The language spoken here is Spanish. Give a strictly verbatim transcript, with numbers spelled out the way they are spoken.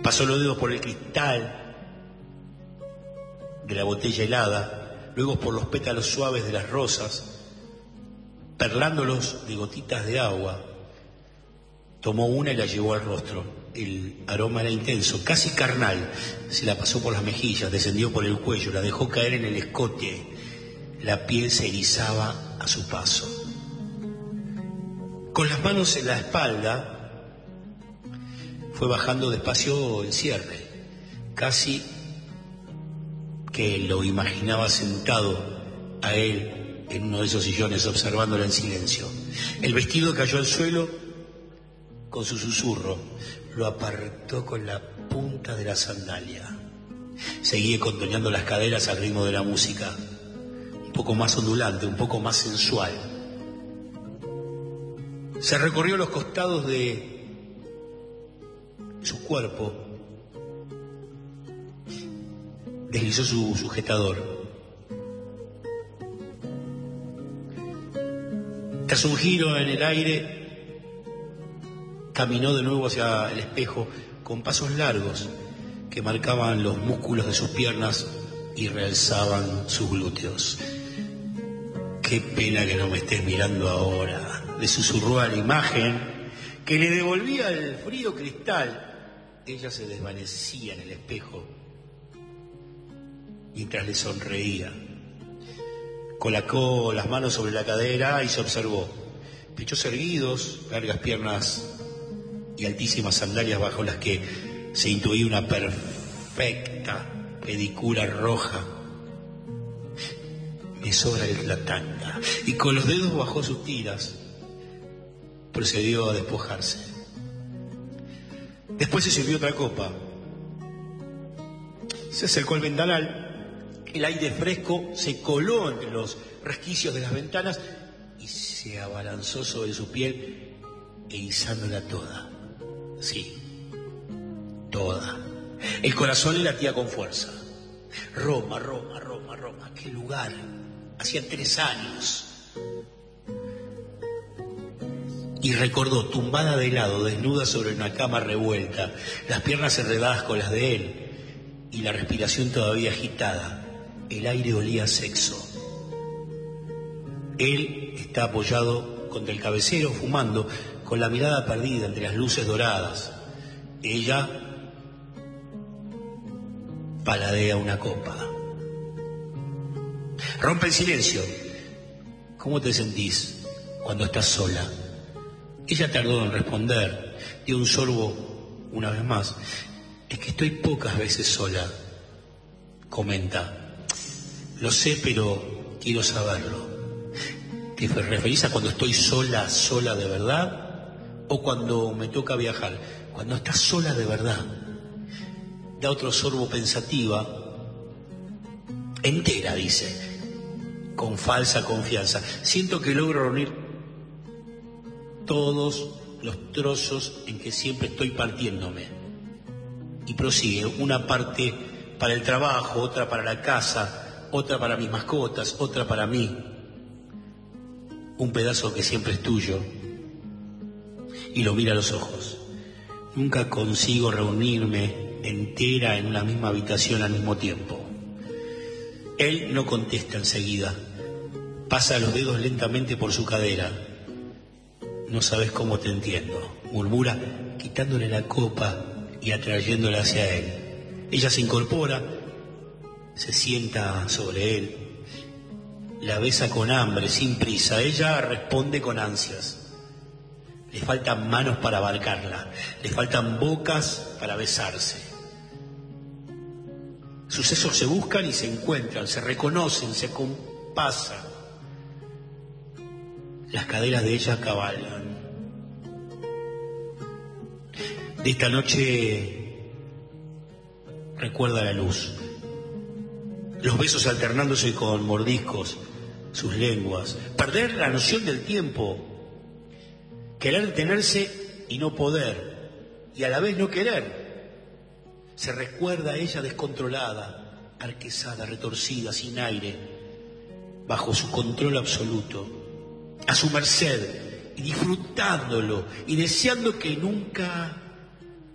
Pasó los dedos por el cristal de la botella helada, luego por los pétalos suaves de las rosas, perlándolos de gotitas de agua. Tomó una y la llevó al rostro. El aroma era intenso, casi carnal. Se la pasó por las mejillas, descendió por el cuello, la dejó caer en el escote. La piel se erizaba a su paso. Con las manos en la espalda, fue bajando despacio el cierre, casi que lo imaginaba sentado a él en uno de esos sillones, observándolo en silencio. El vestido cayó al suelo con su susurro, lo apartó con la punta de la sandalia. Seguía contoneando las caderas al ritmo de la música, un poco más ondulante, un poco más sensual. Se recorrió los costados de su cuerpo, deslizó su sujetador. Tras un giro en el aire, caminó de nuevo hacia el espejo con pasos largos que marcaban los músculos de sus piernas y realzaban sus glúteos. Qué pena que no me estés mirando ahora, le susurró a la imagen que le devolvía el frío cristal. Ella se desvanecía en el espejo mientras le sonreía. Colocó las manos sobre la cadera y se observó. Pechos erguidos, largas piernas y altísimas sandalias bajo las que se intuía una perfecta pedicura roja. Me sobra la tanga. Y con los dedos bajó sus tiras. Procedió a despojarse. Después se sirvió otra copa. Se acercó al ventanal. El aire fresco se coló entre los resquicios de las ventanas y se abalanzó sobre su piel, erizándola toda. Sí, toda. El corazón le latía con fuerza. Roma, Roma, Roma, Roma. ¡Qué lugar! Hacía tres años. Y recordó, tumbada de lado, desnuda sobre una cama revuelta, las piernas enredadas con las de él y la respiración todavía agitada. El aire olía a sexo. Él está apoyado contra el cabecero, fumando, con la mirada perdida entre las luces doradas. Ella paladea una copa. Rompe el silencio. ¿Cómo te sentís cuando estás sola? Ella tardó en responder. Dio un sorbo una vez más. Es que estoy pocas veces sola, comenta. Lo sé, pero quiero saberlo. ¿Te referís a cuando estoy sola, sola de verdad? ¿O cuando me toca viajar? Cuando estás sola de verdad. Da otro sorbo pensativa. Entera, dice, con falsa confianza. Siento que logro reunir todos los trozos en que siempre estoy partiéndome. Y prosigue, una parte para el trabajo, otra para la casa, otra para mis mascotas, otra para mí. Un pedazo que siempre es tuyo. Y lo mira a los ojos. Nunca consigo reunirme entera en una misma habitación al mismo tiempo. Él no contesta enseguida. Pasa los dedos lentamente por su cadera. No sabes cómo te entiendo, murmura, quitándole la copa y atrayéndola hacia él. Ella se incorpora, se sienta sobre él, la besa con hambre, sin prisa. Ella responde con ansias. Le faltan manos para abarcarla, le faltan bocas para besarse. Sus sesos se buscan y se encuentran, se reconocen, se compasan. Las caderas de ella cabalgan. De esta noche recuerda la luz. Los besos alternándose con mordiscos, sus lenguas. Perder la noción del tiempo. Querer detenerse y no poder. Y a la vez no querer. Se recuerda a ella descontrolada, arquesada, retorcida, sin aire, bajo su control absoluto, a su merced, y disfrutándolo, y deseando que nunca